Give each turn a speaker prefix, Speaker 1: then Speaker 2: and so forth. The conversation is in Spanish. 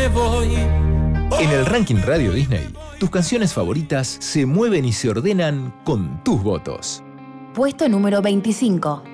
Speaker 1: me voy.
Speaker 2: En el ranking Radio Disney, tus canciones favoritas se mueven y se ordenan con tus votos.
Speaker 3: Puesto número 25.